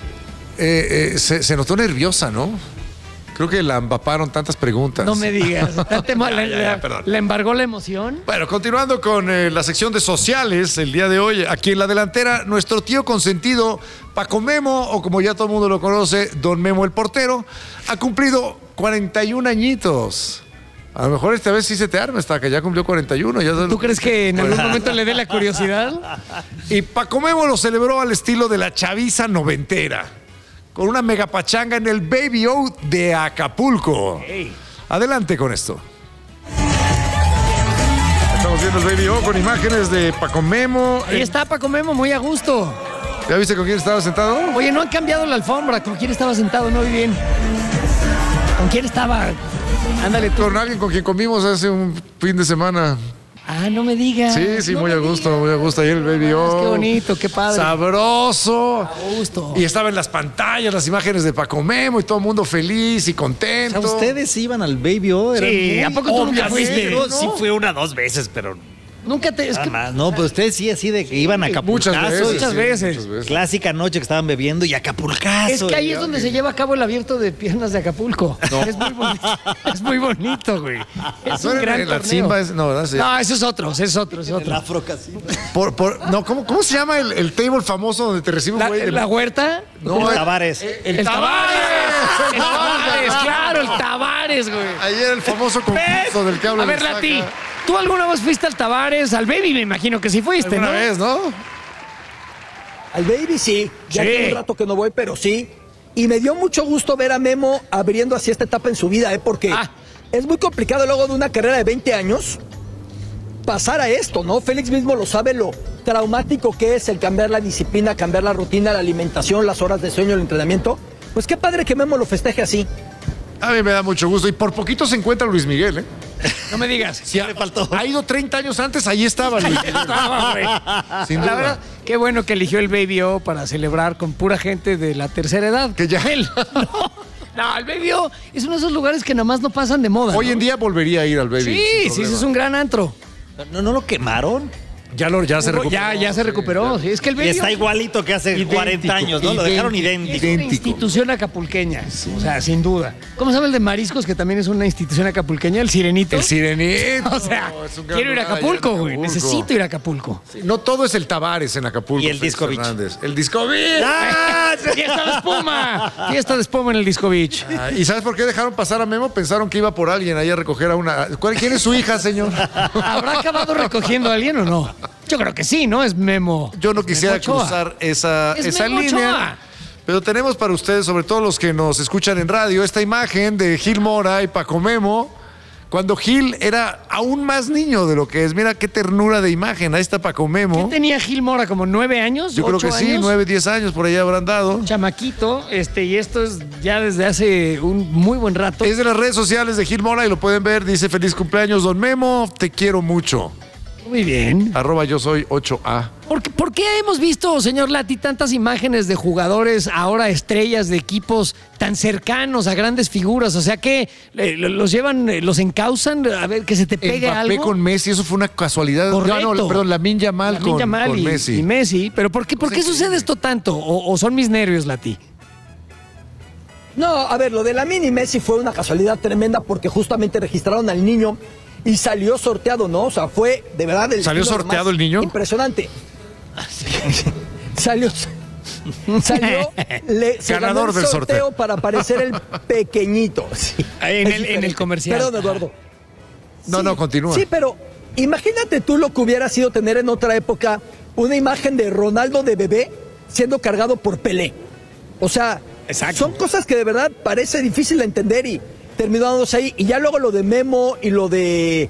Se notó nerviosa, ¿no? Creo que la empaparon tantas preguntas. No me digas. Perdón. ¿Le embargó la emoción? Bueno, continuando con la sección de sociales, el día de hoy, aquí en la delantera, nuestro tío consentido, Paco Memo, o como ya todo el mundo lo conoce, Don Memo el portero, ha cumplido 41 añitos. A lo mejor esta vez sí se te arma, hasta que ya cumplió 41. ¿Tú crees que en algún momento le dé la curiosidad? Y Paco Memo lo celebró al estilo de la chaviza noventera, con una mega pachanga en el Baby O de Acapulco. Hey. Adelante con esto. Estamos viendo el Baby O con imágenes de Paco Memo. Ahí está Paco Memo, muy a gusto. ¿Ya viste con quién estaba sentado? Oye, no han cambiado la alfombra. ¿Con quién estaba sentado? No vi bien. ¿Con quién estaba? Ándale tú. Con alguien con quien comimos hace un fin de semana. Ah, no me digas. Sí, no muy a gusto, muy a gusto. Ahí el Baby O. Qué bonito, qué padre. Sabroso. A gusto. Y estaba en las pantallas las imágenes de Paco Memo y todo el mundo feliz y contento. O sea, ustedes iban al Baby O. Sí, ¿a poco tú nunca fuiste? Yo sí fui 1 o 2 veces, pero... Nunca te... No, pero ustedes sí, así de que iban a Acapulcazo. Muchas veces. Clásica noche que estaban bebiendo y Acapulcazo. Es que ahí es donde se lleva a cafo el abierto de piernas de Acapulco. No. Es muy bonito. Es muy bonito, güey. Es un gran torneo. Zimba es, no, ese es otro, ese es otro. El Afro Casino. No, ¿cómo se llama el table famoso donde te recibe un güey? ¿La huerta? No, el Tavares. El Tavares. El Tavares, claro, el Tavares, güey. Ayer el famoso concurso del que habla. A ver, Lati, ¿tú alguna vez fuiste al Tavares, al Baby? Me imagino que sí fuiste, ¿no? Una vez, ¿no? Al Baby sí. Ya tiene un rato que no voy, pero sí. Y me dio mucho gusto ver a Memo abriendo así esta etapa en su vida, porque es muy complicado luego de una carrera de 20 años pasar a esto, ¿no? Félix mismo lo sabe, lo traumático que es el cambiar la disciplina, cambiar la rutina, la alimentación, las horas de sueño, el entrenamiento. Pues qué padre que Memo lo festeje así. A mí me da mucho gusto. Y por poquito se encuentra Luis Miguel, ¿eh? No me digas. Sí, le faltó. Ha ido 30 años antes, ahí estaba Luis Miguel. Sin duda. La verdad, qué bueno que eligió el Baby O para celebrar con pura gente de la tercera edad. Que ya él. No, el Baby O es uno de esos lugares que nomás no pasan de moda. Hoy en día volvería a ir al Baby. Sí, es un gran antro. ¿No lo quemaron? Ya se recuperó. Ya se recuperó. Sí, es que el Baby y está igualito que hace 40 años, ¿no? Lo dejaron idéntico. Es una institución acapulqueña, o sea, sin duda. ¿Cómo se llama el de mariscos, que también es una institución acapulqueña? El Sirenito. El Sirenito. O sea, quiero ir a Acapulco, güey. Necesito ir a Acapulco. Sí, no todo es el Tavares en Acapulco. Y el Disco Beach. El Disco Beach. ¡Ah! ¡Fiesta de espuma! Fiesta de espuma en el Disco Beach. ¿Y sabes por qué dejaron pasar a Memo? Pensaron que iba por alguien ahí a recoger a una... ¿Quién es su hija, señor? ¿Habrá acabado recogiendo a alguien o no? Yo creo que sí, ¿no? Es Memo. Yo no quisiera cruzar esa línea. Pero tenemos para ustedes, sobre todo los que nos escuchan en radio, esta imagen de Gil Mora y Paco Memo, cuando Gil era aún más niño de lo que es. Mira qué ternura de imagen. Ahí está Paco Memo. ¿Qué tenía Gil Mora? ¿Como 9 años? Yo creo que sí, 9, 10 años por ahí habrán dado. Chamaquito, y esto es ya desde hace un muy buen rato. Es de las redes sociales de Gil Mora y lo pueden ver. Dice: feliz cumpleaños, don Memo, te quiero mucho. Muy bien. @yo soy 8A. ¿Por qué hemos visto, señor Lati, tantas imágenes de jugadores, ahora estrellas de equipos tan cercanos a grandes figuras? O sea, que los llevan, los encausan, a ver, que se te pegue Mbappé algo. con Messi, eso fue una casualidad. Correcto. No, perdón, Lamine Yamal con Messi. Y Messi. ¿Pero por qué sucede esto tanto? ¿O son mis nervios, Lati? No, a ver, lo de Lamine y Messi fue una casualidad tremenda porque justamente registraron al niño y salió sorteado, ¿no? O sea, fue de verdad ¿Salió sorteado el niño? Impresionante. Salió ganador del sorteo para aparecer el pequeñito. Sí. En el comercial. Perdón, Eduardo. No, continúa. Sí, pero imagínate tú lo que hubiera sido tener en otra época una imagen de Ronaldo de bebé siendo cargado por Pelé. O sea, son cosas que de verdad parece difícil de entender y terminó dándose ahí. Y ya luego lo de Memo y lo de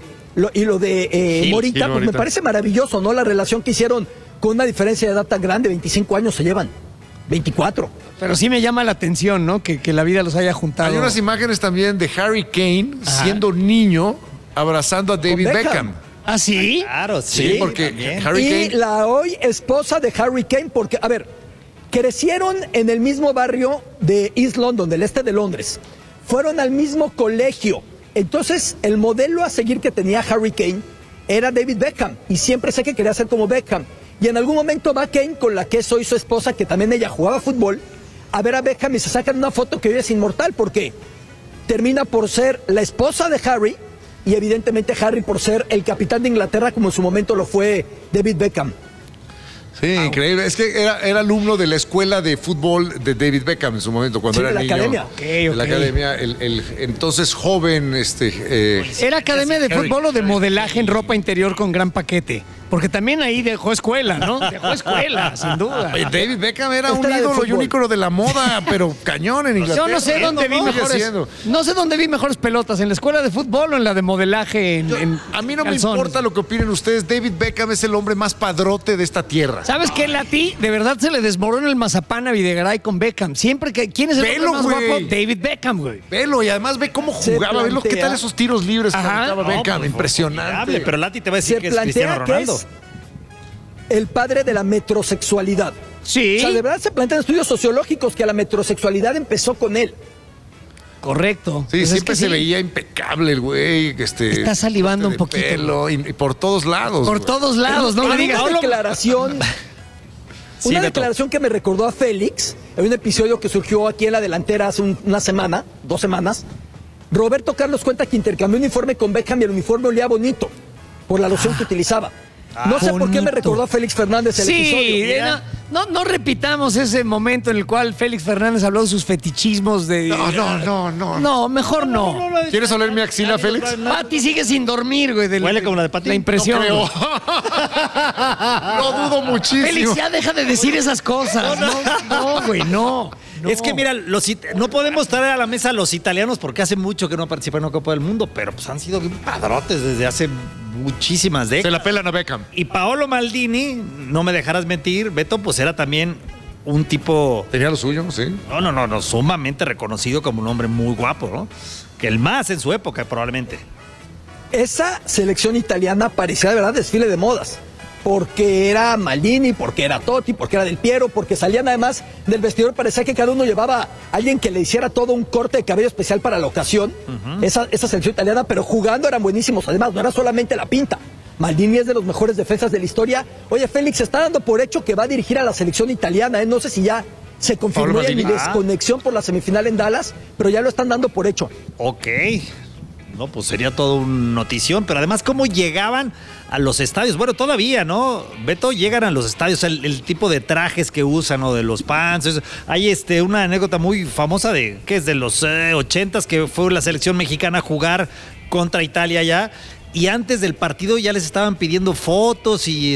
Morita, pues me parece maravilloso, ¿no? La relación que hicieron con una diferencia de edad tan grande, 25 años se llevan, 24. Pero sí me llama la atención, ¿no? Que la vida los haya juntado. Hay unas imágenes también de Harry Kane siendo niño abrazando a David Beckham. ¿Ah, sí? Claro, sí. Sí, porque también. Harry Y Kane... la hoy esposa de Harry Kane, porque, a ver, crecieron en el mismo barrio de East London, del este de Londres. Fueron al mismo colegio. Entonces, el modelo a seguir que tenía Harry Kane era David Beckham. Y siempre sé que quería ser como Beckham. Y en algún momento va Kane con la que es hoy su esposa, que también ella jugaba fútbol, a ver a Beckham y se sacan una foto que hoy es inmortal porque termina por ser la esposa de Harry y evidentemente Harry por ser el capitán de Inglaterra como en su momento lo fue David Beckham. Sí, increíble. Es que era alumno de la escuela de fútbol de David Beckham en su momento, cuando Sí, era de la niño. academia. De la academia, el entonces joven, ¿Era academia de fútbol o de modelaje en ropa interior con gran paquete? Porque también ahí dejó escuela, ¿no? Dejó escuela, sin duda. Oye, David Beckham era Este un era de ídolo y un fútbol. ícono de la moda, pero cañón en Inglaterra. Yo no sé dónde vi Sigue mejores. siendo. No sé dónde vi mejores pelotas, en la escuela de fútbol o en la de modelaje A mí no me calzones. importa lo que opinen ustedes. David Beckham es el hombre más padrote de esta tierra. ¿Sabes qué, Lati? De verdad se le desmorona el mazapán a Videgaray con Beckham. Siempre que. ¿Quién es el hombre Velo, más güey. guapo? David Beckham, güey. Velo, y además ve cómo Se jugaba. Ve qué plantea- tal esos tiros libres que Ajá. aventaba Beckham. Impresionante. Pero Lati te va a decir Se que es Cristiano plantea que Ronaldo. es el padre de la metrosexualidad. Sí. O sea, de verdad se plantean estudios sociológicos que la metrosexualidad empezó con él. Correcto. Sí, Pues es siempre que se sí. veía impecable el güey. Está salivando un corte de poquito. pelo, y por todos lados. Por güey. todos lados, no me digas. Una declaración, Sí, una Beto. declaración que me recordó a Félix, en un episodio que surgió aquí en la delantera hace una semana, 2 semanas. Roberto Carlos cuenta que intercambió un uniforme con Beckham y el uniforme olía bonito por la loción que utilizaba. No sé por qué me bonito. recordó a Félix Fernández el Sí, episodio. no repitamos ese momento en el cual Félix Fernández habló de sus fetichismos de. No. No, mejor no. ¿Quieres oler mi axila, Félix? Pati sigue sin dormir, güey. Huele como la de Pati. La impresión. No creo. güey. Lo dudo muchísimo. Félix, ya deja de decir esas cosas. No, güey, no. Es que mira, no podemos traer a la mesa a los italianos porque hace mucho que no participan en una Copa del Mundo, pero pues han sido bien padrotes desde hace muchísimas décadas. Se la pelan a Beckham. Y Paolo Maldini, no me dejarás mentir, Beto, pues era también un tipo... Tenía lo suyo, sí. No, sumamente reconocido como un hombre muy guapo, ¿no? Que el más en su época, probablemente. Esa selección italiana parecía de verdad desfile de modas. Porque era Maldini, porque era Totti, porque era Del Piero, porque salían además del vestidor, parecía que cada uno llevaba a alguien que le hiciera todo un corte de cabello especial para la ocasión. Esa selección italiana, pero jugando eran buenísimos. Además, no era solamente la pinta. Maldini es de los mejores defensas de la historia. Oye, Félix, se está dando por hecho que va a dirigir a la selección italiana, ¿eh? No sé si ya se confirmó Paolo en mi Maldini. desconexión por la semifinal en Dallas, pero ya lo están dando por hecho. Ok. No, pues sería todo un notición, pero además cómo llegaban a los estadios. Bueno, todavía, ¿no? Beto, llegan a los estadios, el tipo de trajes que usan o de los pants. Hay una anécdota muy famosa que es de los 80s, que fue la selección mexicana a jugar contra Italia ya. Y antes del partido ya les estaban pidiendo fotos y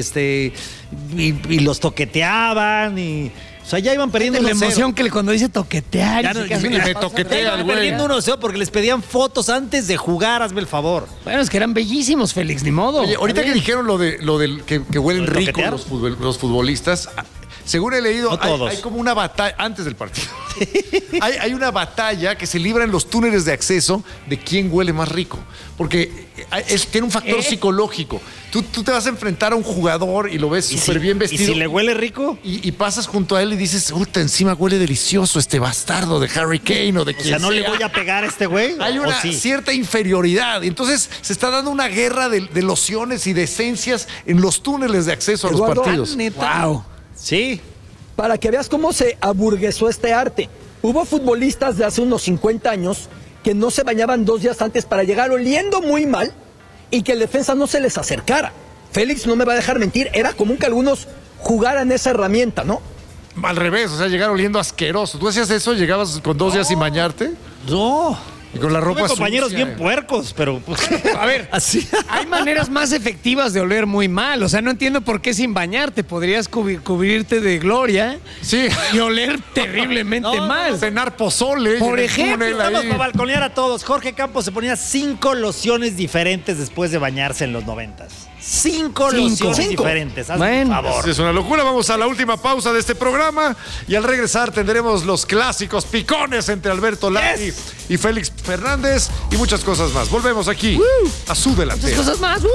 los toqueteaban y... O sea, ya iban perdiendo La 1-0. emoción que cuando dice toquetear. Ya no- y se hace una me pausa. toquetea, Iban güey. perdiendo 1-0 porque les pedían fotos antes de jugar, hazme el favor. Bueno, es que eran bellísimos, Félix, ni modo. Oye, ahorita que dijeron lo del que huelen ¿Lo de rico toquetear? los futbolistas, según he leído, No todos. hay como una batalla antes del partido. hay una batalla que se libra en los túneles de acceso de quién huele más rico. Porque tiene un factor psicológico. Tú te vas a enfrentar a un jugador y lo ves súper bien vestido. ¿Y si le huele rico? Y pasas junto a él y dices, puta, encima huele delicioso este bastardo de Harry Kane o de O quien sea, ¿no le sea". voy a pegar a este güey? Hay ¿O una sí? cierta inferioridad. Y entonces se está dando una guerra de lociones y de esencias en los túneles de acceso a los Eduardo, partidos. Wow. Sí. Para que veas cómo se aburguesó este arte. Hubo futbolistas de hace unos 50 años que no se bañaban 2 días antes para llegar oliendo muy mal y que el defensa no se les acercara. Félix no me va a dejar mentir, era común que algunos jugaran esa herramienta, ¿no? Al revés, o sea, llegar oliendo asqueroso. ¿Tú hacías eso? ¿Llegabas con 2 días sin bañarte? No. Y con la ropa Tuve compañeros sucia. bien puercos, pero pues, A ver, así. hay maneras más efectivas de oler muy mal. O sea, no entiendo por qué sin bañarte podrías cubrirte de gloria y oler terriblemente mal. Cenar pozole. Por en el ejemplo, túnel Vamos ahí. a balconear a todos. Jorge Campos se ponía 5 lociones diferentes después de bañarse en los 90s. 5 lociones diferentes. Hazme un favor. Es una locura. Vamos a la última pausa de este programa y al regresar tendremos los clásicos picones entre Alberto Lati y Félix Fernández y muchas cosas más. Volvemos aquí a su delantera. Muchas cosas más.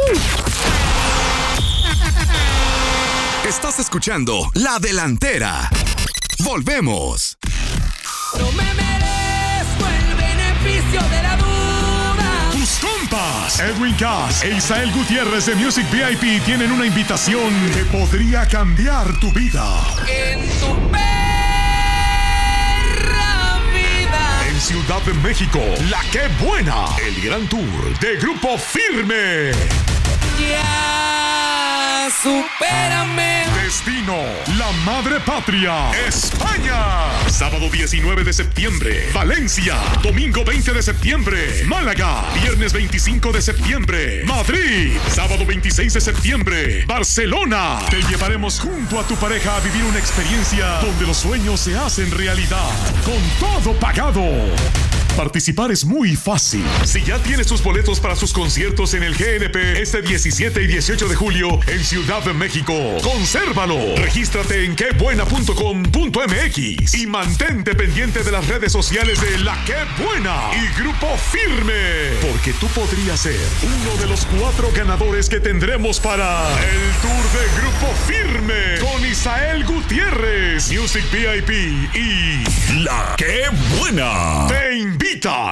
Estás escuchando La Delantera. Volvemos. No me merezco el beneficio de la duda. Tus compas, Edwin Cass e Isael Gutiérrez de Music VIP tienen una invitación que podría cambiar tu vida. En tu perra vida. En Ciudad de México, La Qué Buena, el gran tour de Grupo Firme. Ya, supérame. Destino, la madre patria, España. Sábado 19 de septiembre, Valencia. Domingo 20 de septiembre, Málaga. Viernes 25 de septiembre, Madrid. Sábado 26 de septiembre, Barcelona. Te llevaremos junto a tu pareja a vivir una experiencia donde los sueños se hacen realidad. Con todo pagado. Participar es muy fácil. Si ya tienes tus boletos para sus conciertos en el GNP este 17 y 18 de julio en Ciudad de México, consérvalo. Regístrate en quebuena.com.mx y mantente pendiente de las redes sociales de La Qué Buena y Grupo Firme, porque tú podrías ser uno de los 4 ganadores que tendremos para el Tour de Grupo Firme con Isael Gutiérrez, Music VIP y La Qué Buena. Te invitan.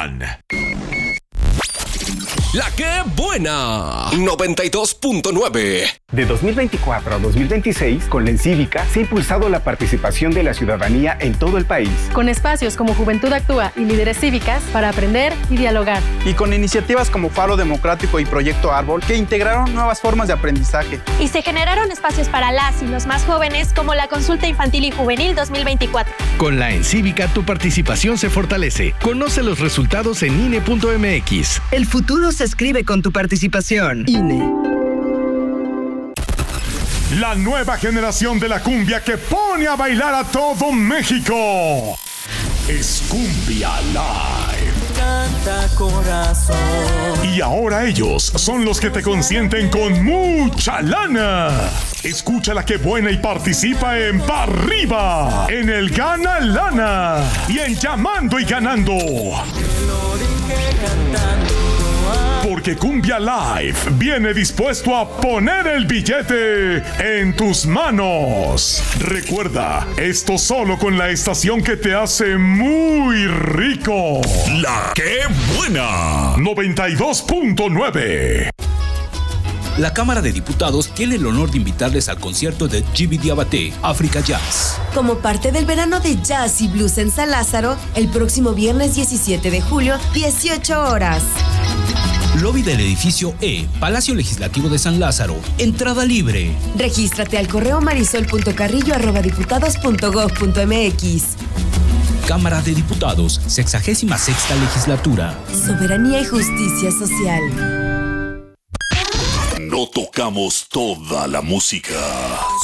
La Qué Buena 92.9. De 2024 a 2026, con la Encívica se ha impulsado la participación de la ciudadanía en todo el país. Con espacios como Juventud Actúa y Líderes Cívicas para aprender y dialogar. Y con iniciativas como Faro Democrático y Proyecto Árbol que integraron nuevas formas de aprendizaje. Y se generaron espacios para las y los más jóvenes como la Consulta Infantil y Juvenil 2024. Con la Encívica tu participación se fortalece. Conoce los resultados en INE.mx. El futuro se escribe con tu participación. INE. La nueva generación de la cumbia que pone a bailar a todo México. Es Cumbia Live. Canta corazón. Y ahora ellos son los que te consienten con mucha lana. Escucha La Qué Buena y participa en Pa' Arriba, en el Gana Lana y en Llamando y Ganando. Porque Cumbia Live viene dispuesto a poner el billete en tus manos. Recuerda, esto solo con la estación que te hace muy rico. La Qué Buena 92.9. La Cámara de Diputados tiene el honor de invitarles al concierto de Gibi Diabaté, África Jazz. Como parte del verano de jazz y blues en San Lázaro, el próximo viernes 17 de julio, 18 horas. Lobby del edificio E, Palacio Legislativo de San Lázaro. Entrada libre. Regístrate al correo marisol.carrillo@diputados.gov.mx. Cámara de Diputados, 66ª Legislatura. Soberanía y justicia social. No tocamos toda la música.